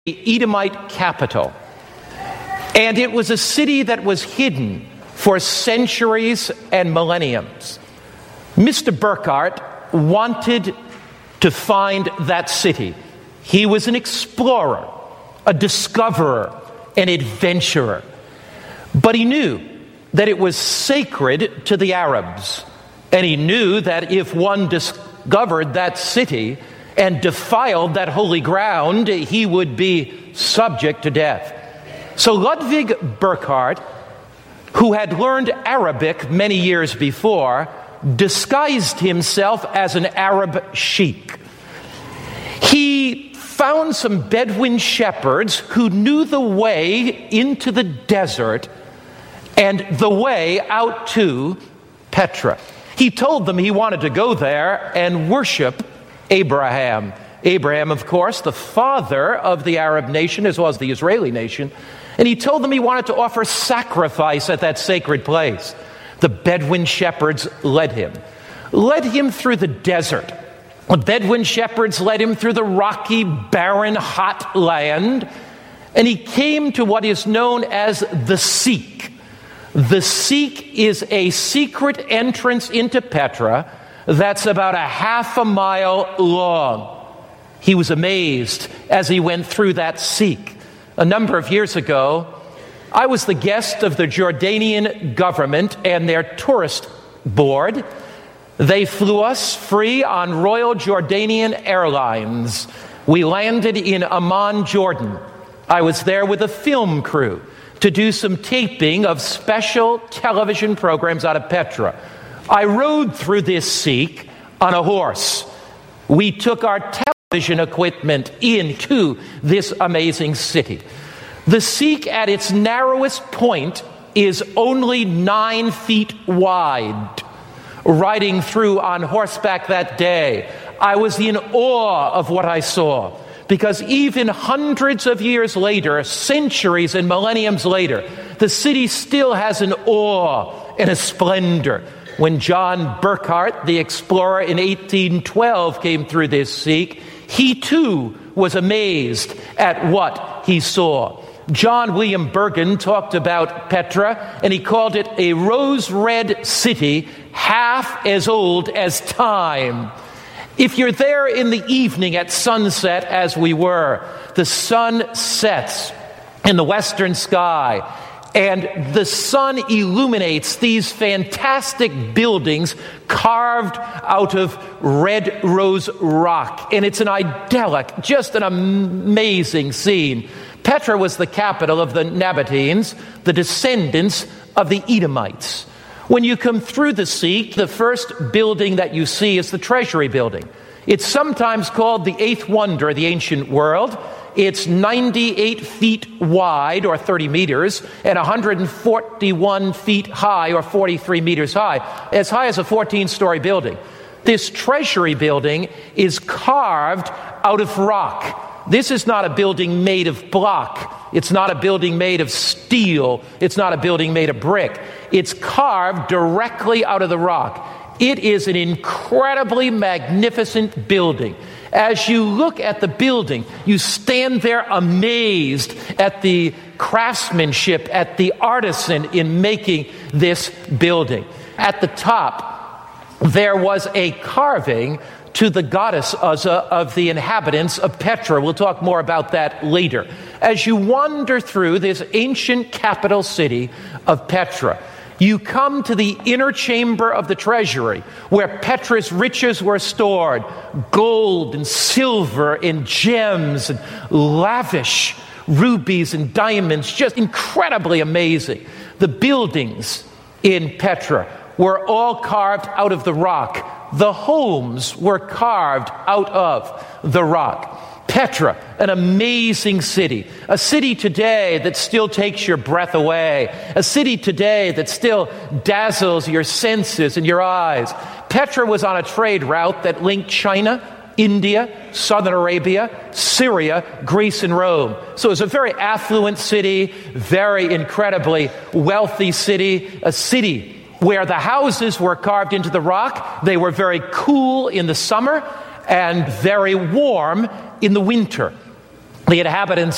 Edomite capital. And it was a city that was hidden for centuries and millenniums. Mr. Burckhardt wanted to find that city. He was an explorer, a discoverer, an adventurer. But he knew that it was sacred to the Arabs. And he knew that if one discovered that city and defiled that holy ground, he would be subject to death. So Ludwig Burckhardt, who had learned Arabic many years before, disguised himself as an Arab sheik. He found some Bedouin shepherds who knew the way into the desert and the way out to Petra. He told them he wanted to go there and worship Abraham. Abraham, of course, the father of the Arab nation as well as the Israeli nation. And he told them he wanted to offer sacrifice at that sacred place. The Bedouin shepherds led him through the desert. The Bedouin shepherds led him through the rocky, barren, hot land. And he came to what is known as the Siq. The Siq is a secret entrance into Petra that's about a half a mile long. He was amazed as he went through that Siq. A number of years ago, I was the guest of the Jordanian government and their tourist board. They flew us free on Royal Jordanian Airlines. We landed in Amman, Jordan. I was there with a film crew to do some taping of special television programs out of Petra. I rode through this Siq on a horse. We took our television equipment into this amazing city. The Siq at its narrowest point is only 9 feet wide. Riding through on horseback that day, I was in awe of what I saw. Because even hundreds of years later, centuries and millenniums later, the city still has an awe and a splendor. When John Burckhardt, the explorer in 1812, came through this Siq, he too was amazed at what he saw. John William Bergen talked about Petra, and he called it a rose-red city, half as old as time. If you're there in the evening at sunset, as we were, the sun sets in the western sky, and the sun illuminates these fantastic buildings carved out of red rose rock. And it's an idyllic, just an amazing scene. Petra was the capital of the Nabateans, the descendants of the Edomites. When you come through the Siq, the first building that you see is the Treasury Building. It's sometimes called the Eighth Wonder of the ancient world. It's 98 feet wide, or 30 meters, and 141 feet high, or 43 meters high as a 14-story building. This Treasury Building is carved out of rock. This is not a building made of block. It's not a building made of steel. It's not a building made of brick. It's carved directly out of the rock. It is an incredibly magnificent building. As you look at the building, you stand there amazed at the craftsmanship, at the artisan in making this building. At the top, there was a carving to the goddess Uzza of the inhabitants of Petra. We'll talk more about that later. As you wander through this ancient capital city of Petra, you come to the inner chamber of the treasury, where Petra's riches were stored, gold and silver and gems and lavish rubies and diamonds, just incredibly amazing. The buildings in Petra were all carved out of the rock. The homes were carved out of the rock. Petra, an amazing city. A city today that still takes your breath away. A city today that still dazzles your senses and your eyes. Petra was on a trade route that linked China, India, Southern Arabia, Syria, Greece, and Rome. So it was a very affluent city, very incredibly wealthy city, a city where the houses were carved into the rock. They were very cool in the summer and very warm in the winter. The inhabitants